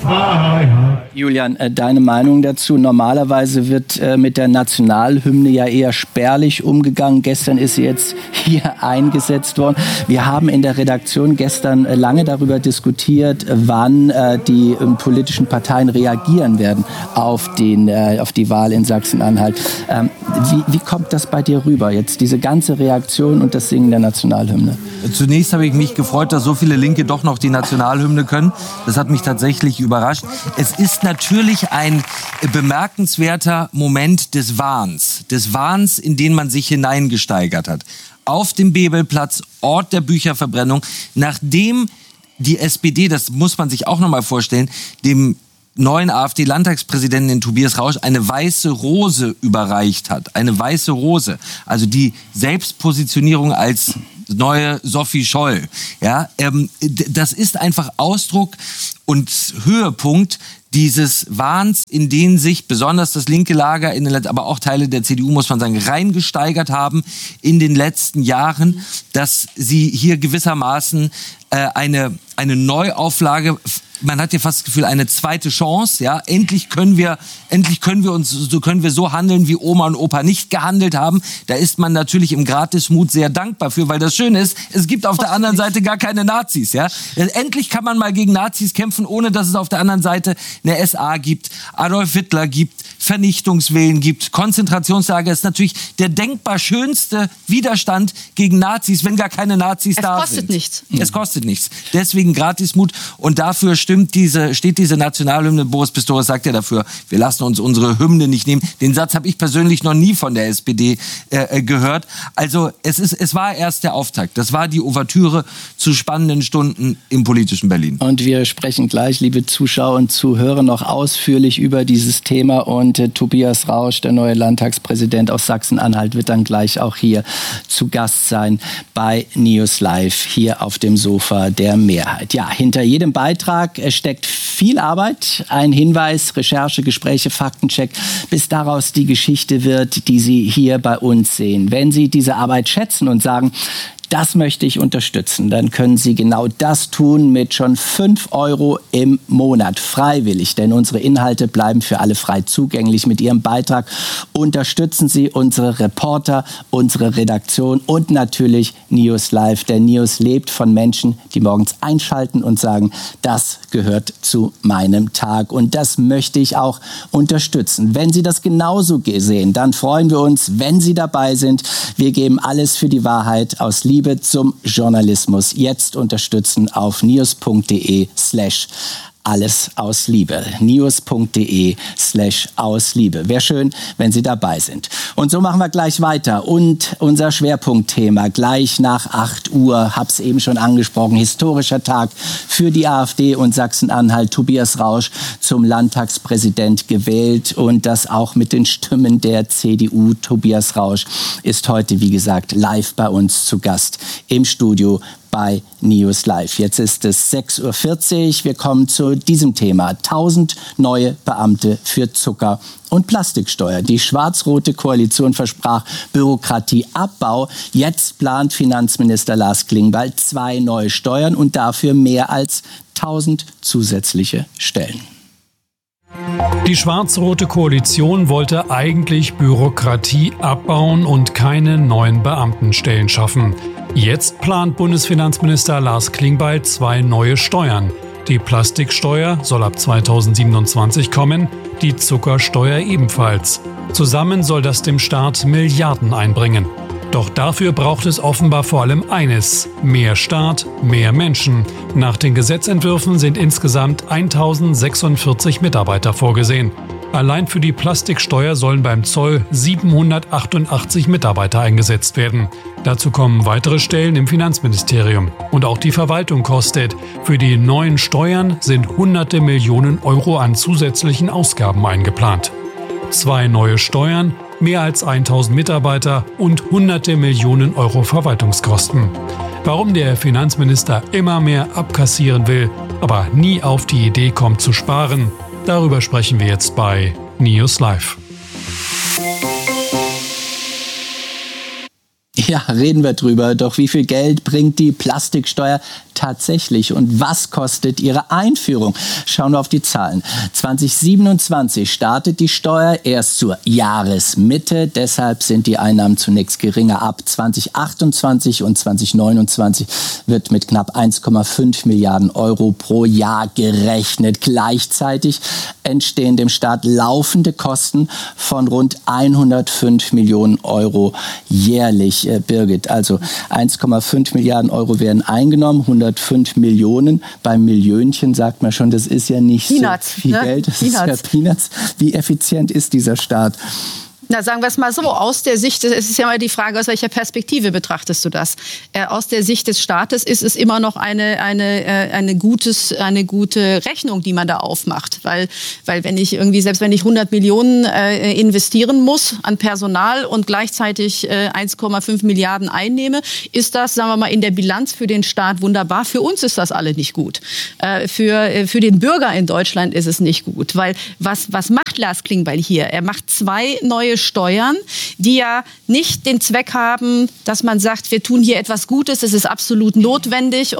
Julian, deine Meinung dazu? Normalerweise wird mit der Nationalhymne ja eher spärlich umgegangen. Gestern ist sie jetzt hier eingesetzt worden. Wir haben in der Redaktion gestern lange darüber diskutiert, wann die politischen Parteien reagieren werden auf die Wahl in Sachsen-Anhalt. Wie kommt das bei dir rüber, jetzt diese ganze Reaktion und das Singen der Nationalhymne? Zunächst habe ich mich gefreut, dass so viele Linke doch noch die Nationalhymne können. Das hat mich tatsächlich überrascht. Es ist natürlich ein bemerkenswerter Moment des Wahns, in den man sich hineingesteigert hat. Auf dem Bebelplatz, Ort der Bücherverbrennung, nachdem die SPD, das muss man sich auch noch mal vorstellen, dem neuen AfD-Landtagspräsidenten in Tobias Rausch eine weiße Rose überreicht hat. Eine weiße Rose. Also die Selbstpositionierung als neue Sophie Scholl. Ja, das ist einfach Ausdruck und Höhepunkt dieses Wahns, in den sich besonders das linke Lager, aber auch Teile der CDU, muss man sagen, reingesteigert haben in den letzten Jahren, dass sie hier gewissermaßen eine Neuauflage, man hat ja fast das Gefühl, eine zweite Chance, ja, endlich können wir so handeln, wie Oma und Opa nicht gehandelt haben. Da ist man natürlich im Gratismut sehr dankbar für, weil das Schöne ist, es gibt auf der anderen Seite gar keine Nazis, ja. Endlich kann man mal gegen Nazis kämpfen, ohne dass es auf der anderen Seite eine SA gibt, Adolf Hitler gibt, Vernichtungswillen gibt, Konzentrationslager. Ist natürlich der denkbar schönste Widerstand gegen Nazis, wenn gar keine Nazis da sind. Es kostet nichts. Es kostet nichts. Deswegen Gratismut und dafür steht diese Nationalhymne. Boris Pistorius sagt ja dafür, wir lassen uns unsere Hymne nicht nehmen. Den Satz habe ich persönlich noch nie von der SPD gehört. Also es war erst der Auftakt. Das war die Ouvertüre zu spannenden Stunden im politischen Berlin. Und wir sprechen gleich, liebe Zuschauer und Zuhörer, noch ausführlich über dieses Thema. Und Tobias Rausch, der neue Landtagspräsident aus Sachsen-Anhalt, wird dann gleich auch hier zu Gast sein bei News Live, hier auf dem Sofa der Mehrheit. Ja, hinter jedem Beitrag steckt viel Arbeit, ein Hinweis, Recherche, Gespräche, Faktencheck, bis daraus die Geschichte wird, die Sie hier bei uns sehen. Wenn Sie diese Arbeit schätzen und sagen, das möchte ich unterstützen, dann können Sie genau das tun mit schon 5 € im Monat, freiwillig. Denn unsere Inhalte bleiben für alle frei zugänglich. Mit Ihrem Beitrag unterstützen Sie unsere Reporter, unsere Redaktion und natürlich News Live. Der News lebt von Menschen, die morgens einschalten und sagen, das gehört zu meinem Tag. Und das möchte ich auch unterstützen. Wenn Sie das genauso sehen, dann freuen wir uns, wenn Sie dabei sind. Wir geben alles für die Wahrheit aus Liebe zum Journalismus. Jetzt unterstützen auf news.de/alles aus Liebe. news.de/aus Liebe. Wäre schön, wenn Sie dabei sind. Und so machen wir gleich weiter. Und unser Schwerpunktthema gleich nach 8 Uhr, hab's eben schon angesprochen, historischer Tag für die AfD und Sachsen-Anhalt. Tobias Rausch zum Landtagspräsident gewählt und das auch mit den Stimmen der CDU. Tobias Rausch ist heute, wie gesagt, live bei uns zu Gast im Studio bei News Live. Jetzt ist es 6:40 Uhr. Wir kommen zu diesem Thema. 1000 neue Beamte für Zucker- und Plastiksteuer. Die schwarz-rote Koalition versprach Bürokratieabbau. Jetzt plant Finanzminister Lars Klingbeil 2 neue Steuern und dafür mehr als 1000 zusätzliche Stellen. Die schwarz-rote Koalition wollte eigentlich Bürokratie abbauen und keine neuen Beamtenstellen schaffen. Jetzt plant Bundesfinanzminister Lars Klingbeil 2 neue Steuern. Die Plastiksteuer soll ab 2027 kommen, die Zuckersteuer ebenfalls. Zusammen soll das dem Staat Milliarden einbringen. Doch dafür braucht es offenbar vor allem eines: mehr Staat, mehr Menschen. Nach den Gesetzentwürfen sind insgesamt 1046 Mitarbeiter vorgesehen. Allein für die Plastiksteuer sollen beim Zoll 788 Mitarbeiter eingesetzt werden. Dazu kommen weitere Stellen im Finanzministerium. Und auch die Verwaltung kostet. Für die neuen Steuern sind hunderte Millionen Euro an zusätzlichen Ausgaben eingeplant. 2 neue Steuern, mehr als 1000 Mitarbeiter und hunderte Millionen Euro Verwaltungskosten. Warum der Finanzminister immer mehr abkassieren will, aber nie auf die Idee kommt zu sparen, darüber sprechen wir jetzt bei News Live. Ja, reden wir drüber. Doch wie viel Geld bringt die Plastiksteuer tatsächlich und was kostet ihre Einführung? Schauen wir auf die Zahlen. 2027 startet die Steuer erst zur Jahresmitte, deshalb sind die Einnahmen zunächst geringer. Ab 2028 und 2029 wird mit knapp 1,5 Milliarden Euro pro Jahr gerechnet. Gleichzeitig entstehen dem Staat laufende Kosten von rund 105 Millionen Euro jährlich. Birgit, also 1,5 Milliarden Euro werden eingenommen, 105 Millionen. Beim Millionchen sagt man schon, das ist ja nicht Peanuts, so viel Geld. Das ist ja Peanuts. Wie effizient ist dieser Staat? Na, sagen wir es mal so, aus der Sicht, es ist ja mal die Frage, aus welcher Perspektive betrachtest du das? Aus der Sicht des Staates ist es immer noch eine gute Rechnung, die man da aufmacht. Weil wenn ich irgendwie, selbst wenn ich 100 Millionen investieren muss an Personal und gleichzeitig 1,5 Milliarden einnehme, ist das, sagen wir mal, in der Bilanz für den Staat wunderbar. Für uns ist das alle nicht gut. Für den Bürger in Deutschland ist es nicht gut. Weil was macht Lars Klingbeil hier? Er macht 2 neue Steuern, die ja nicht den Zweck haben, dass man sagt, wir tun hier etwas Gutes, es ist absolut notwendig